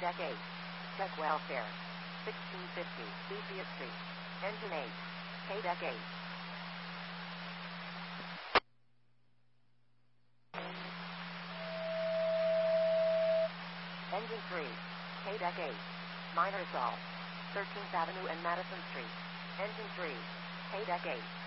Deck 8. Check welfare. 1650, Lucia Street. Engine 8. K-Deck 8. Engine 3. K-Deck 8. Minor assault. 13th Avenue and Madison Street. Engine 3. K-Deck 8.